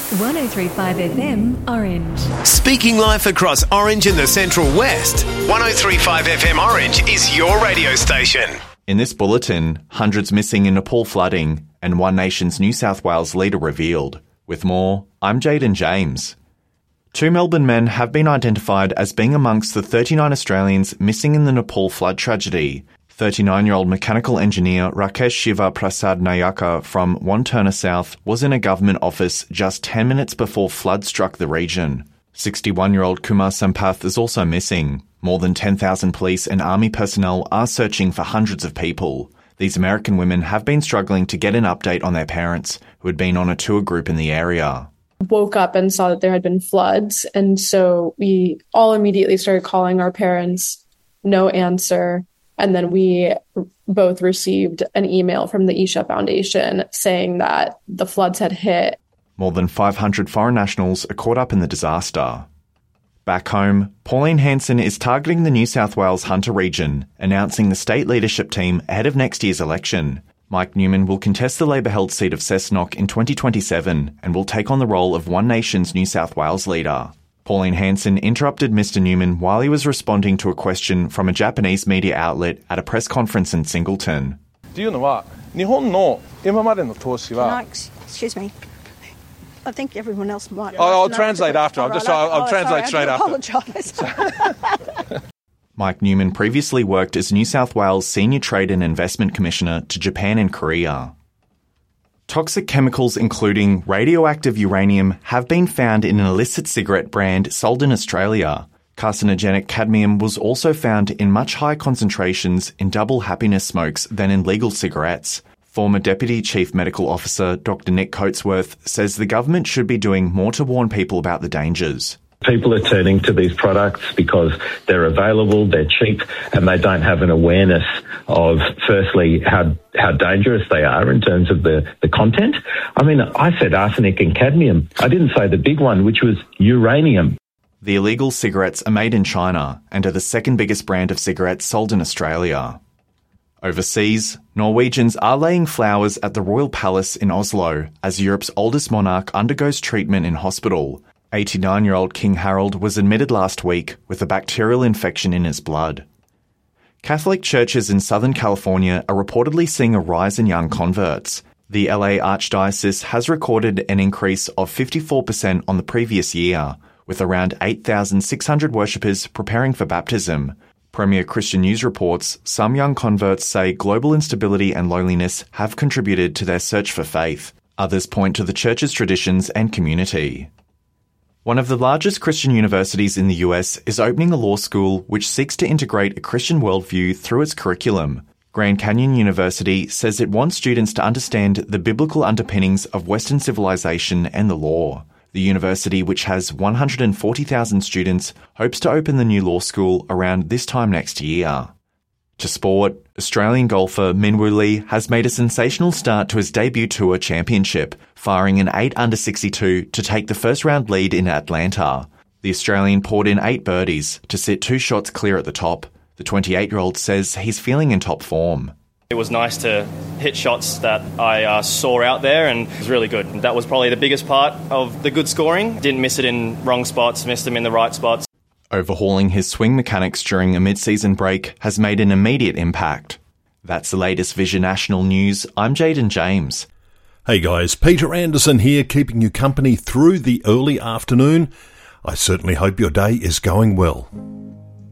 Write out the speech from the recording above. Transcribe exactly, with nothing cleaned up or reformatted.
one oh three point five F M, Orange. Speaking life across Orange and the Central West, one oh three point five F M Orange is your radio station. In this bulletin, hundreds missing in Nepal flooding and One Nation's New South Wales leader revealed. With more, I'm Jaden James. Two Melbourne men have been identified as being amongst the thirty-nine Australians missing in the Nepal flood tragedy. thirty-nine-year-old mechanical engineer Rakesh Shiva Prasad Nayaka from Wantirna South was in a government office just ten minutes before flood struck the region. sixty-one-year-old Kumar Sampath is also missing. More than ten thousand police and army personnel are searching for hundreds of people. These American women have been struggling to get an update on their parents, who had been on a tour group in the area. Woke up and saw that there had been floods, and so we all immediately started calling our parents. No answer. And then we both received an email from the Isha Foundation saying that the floods had hit. More than five hundred foreign nationals are caught up in the disaster. Back home, Pauline Hanson is targeting the New South Wales Hunter region, announcing the state leadership team ahead of next year's election. Mike Newman will contest the Labor-held seat of Cessnock in twenty twenty-seven and will take on the role of One Nation's New South Wales leader. Pauline Hanson interrupted Mister Newman while he was responding to a question from a Japanese media outlet at a press conference in Singleton. Can I, excuse me. I think everyone else might. I'll, I'll translate after. I'll just. I'll, I'll oh, translate sorry, straight I after. Apologise. Mike Newman previously worked as New South Wales Senior Trade and Investment Commissioner to Japan and Korea. Toxic chemicals including radioactive uranium have been found in an illicit cigarette brand sold in Australia. Carcinogenic cadmium was also found in much higher concentrations in double happiness smokes than in legal cigarettes. Former Deputy Chief Medical Officer Doctor Nick Coatsworth says the government should be doing more to warn people about the dangers. People are turning to these products because they're available, they're cheap, and they don't have an awareness of, firstly, how how dangerous they are in terms of the, the content. I mean, I said arsenic and cadmium. I didn't say the big one, which was uranium. The illegal cigarettes are made in China and are the second biggest brand of cigarettes sold in Australia. Overseas, Norwegians are laying flowers at the Royal Palace in Oslo as Europe's oldest monarch undergoes treatment in hospital. eighty-nine-year-old King Harold was admitted last week with a bacterial infection in his blood. Catholic churches in Southern California are reportedly seeing a rise in young converts. The L A Archdiocese has recorded an increase of fifty-four percent on the previous year, with around eight thousand six hundred worshippers preparing for baptism. Premier Christian News reports some young converts say global instability and loneliness have contributed to their search for faith. Others point to the church's traditions and community. One of the largest Christian universities in the U S is opening a law school which seeks to integrate a Christian worldview through its curriculum. Grand Canyon University says it wants students to understand the biblical underpinnings of Western civilization and the law. The university, which has one hundred forty thousand students, hopes to open the new law school around this time next year. To sport, Australian golfer Minwoo Lee has made a sensational start to his debut tour championship, firing an eight under sixty-two to take the first round lead in Atlanta. The Australian poured in eight birdies to sit two shots clear at the top. The twenty-eight-year-old says he's feeling in top form. It was nice to hit shots that I uh, saw out there, and it was really good. That was probably the biggest part of the good scoring. Didn't miss it in wrong spots, missed them in the right spots. Overhauling his swing mechanics during a mid-season break has made an immediate impact. That's the latest Vision National News. I'm Jaden James. Hey guys, Peter Anderson here, keeping you company through the early afternoon. I certainly hope your day is going well.